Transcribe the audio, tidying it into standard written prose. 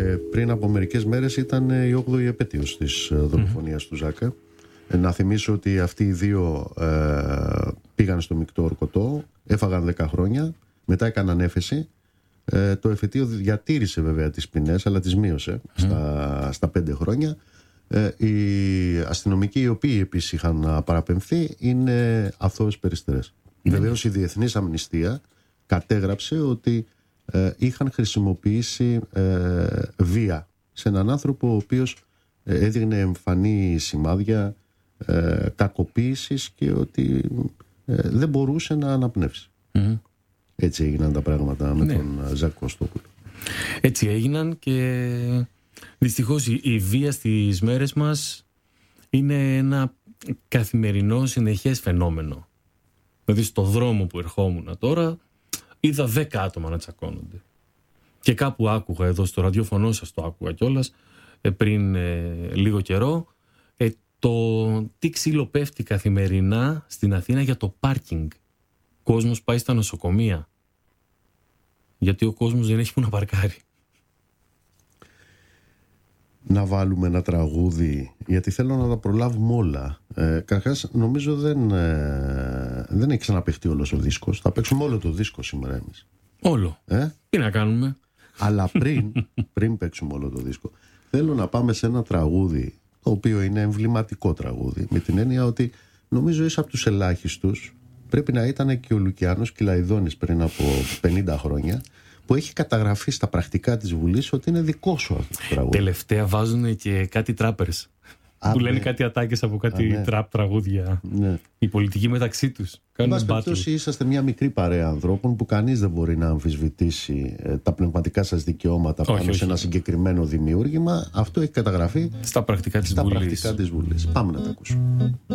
πριν από μερικές μέρες ήταν η 8η επέτειος της δολοφονίας του Ζάκα. Να θυμίσω ότι αυτοί οι δύο πήγαν στο μεικτό ορκωτό, έφαγαν 10 χρόνια, μετά έκαναν έφεση. Το εφετείο διατήρησε βέβαια τις ποινές, αλλά τις μείωσε στα 5 χρόνια. Οι αστυνομικοί, οι οποίοι επίσης είχαν παραπεμφθεί, είναι αθώες περιστερές. Βεβαίως η Διεθνής Αμνηστία κατέγραψε ότι είχαν χρησιμοποιήσει βία σε έναν άνθρωπο ο οποίος έδειχνε εμφανή σημάδια κακοποίησης και ότι δεν μπορούσε να αναπνεύσει. Έτσι έγιναν τα πράγματα με τον Ζακ Κωστόπουλο. Έτσι έγιναν και δυστυχώς η βία στις μέρες μας είναι ένα καθημερινό συνεχές φαινόμενο. Δηλαδή στο δρόμο που ερχόμουν τώρα είδα 10 άτομα να τσακώνονται. Και κάπου άκουγα εδώ στο ραδιόφωνο σας, το άκουγα κιόλας πριν λίγο καιρό, το τι ξύλο πέφτει καθημερινά στην Αθήνα για το πάρκινγκ. Κόσμος πάει στα νοσοκομεία γιατί ο κόσμος δεν έχει που να παρκάρει. Να βάλουμε ένα τραγούδι, γιατί θέλω να τα προλάβουμε όλα. Καταρχάς νομίζω δεν έχει ξαναπαιχτεί όλος ο δίσκος. Θα παίξουμε όλο το δίσκο σήμερα εμείς. Όλο. Τι να κάνουμε. Αλλά πριν παίξουμε όλο το δίσκο, θέλω να πάμε σε ένα τραγούδι το οποίο είναι εμβληματικό τραγούδι, με την έννοια ότι νομίζω είσαι από τους ελάχιστους, πρέπει να ήταν και ο Λουκιάνος Κυλαϊδόνης πριν από 50 χρόνια, που έχει καταγραφεί στα πρακτικά της Βουλής ότι είναι δικό σου αυτό το τραγούδι. Τελευταία βάζουν και κάτι τράπερς που λένε κάτι ατάκες από κάτι τραπ τραγούδια. Οι πολιτικοί μεταξύ τους κάνουν battle. Είσαστε μια μικρή παρέα ανθρώπων που κανείς δεν μπορεί να αμφισβητήσει τα πνευματικά σας δικαιώματα πάνω σε ένα συγκεκριμένο δημιούργημα. Αυτό έχει καταγραφεί στα πρακτικά της Βουλής. Πάμε να τα ακούσουμε.